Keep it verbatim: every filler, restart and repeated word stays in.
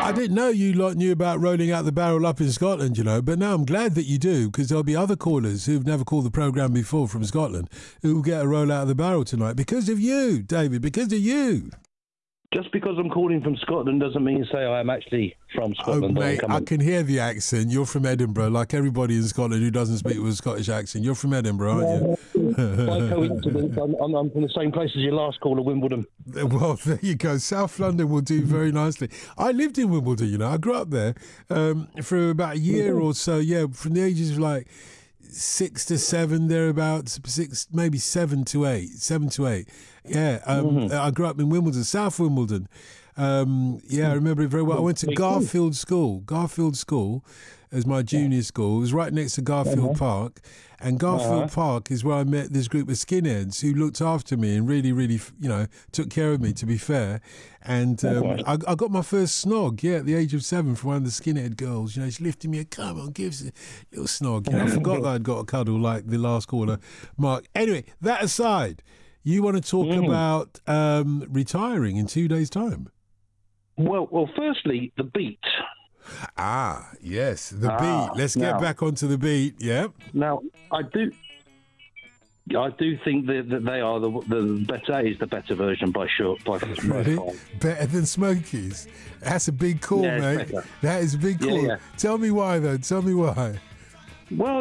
I didn't know you lot knew about rolling out the barrel up in Scotland, you know, but now I'm glad that you do, because there'll be other callers who've never called the programme before from Scotland who will get a roll out of the barrel tonight because of you, David, because of you. Just because I'm calling from Scotland doesn't mean to say I am actually from Scotland. Oh, mate, I can hear the accent. You're from Edinburgh, like everybody in Scotland who doesn't speak with a Scottish accent. You're from Edinburgh, aren't you? By coincidence, I'm, I'm, I'm from the same place as your last caller, Wimbledon. Well, there you go. South London will do very nicely. I lived in Wimbledon, you know. I grew up there um, for about a year or so, yeah, from the ages of like six to seven, thereabouts, six, maybe seven to eight, seven to eight. Yeah, um, mm-hmm. I grew up in Wimbledon, South Wimbledon. Um, yeah, I remember it very well. I went to Garfield School, Garfield School as my junior school. It was right next to Garfield uh-huh. Park. And Garfield uh-huh. Park is where I met this group of skinheads who looked after me and really, really, you know, took care of me, to be fair. And um, okay. I, I got my first snog, yeah, at the age of seven from one of the skinhead girls. You know, she lifted me a come on, give us a little snog. You know, I forgot that I'd got a cuddle like the last caller, Mark. Anyway, that aside, you want to talk mm. about um, retiring in two days' time? Well, well, firstly, the beat. Ah, yes, the ah, beat. Let's now, get back onto the beat. Yep. Now, I do, I do think that, that they are the the better is the better version by sure. By really? Better than Smokies. That's a big call, yeah, mate. That is a big call. Yeah, yeah. Tell me why, though. Tell me why. Well.